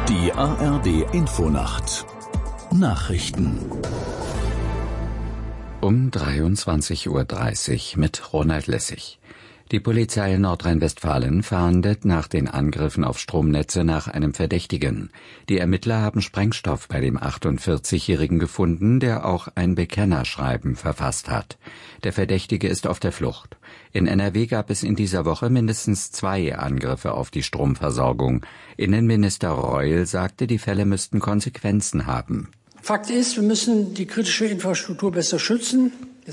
Die ARD Infonacht Nachrichten um 23:30 Uhr mit Ronald Lessig. Die Polizei in Nordrhein-Westfalen fahndet nach den Angriffen auf Stromnetze nach einem Verdächtigen. Die Ermittler haben Sprengstoff bei dem 48-Jährigen gefunden, der auch ein Bekennerschreiben verfasst hat. Der Verdächtige ist auf der Flucht. In NRW gab es in dieser Woche mindestens 2 Angriffe auf die Stromversorgung. Innenminister Reul sagte, die Fälle müssten Konsequenzen haben. Fakt ist, wir müssen die kritische Infrastruktur besser schützen.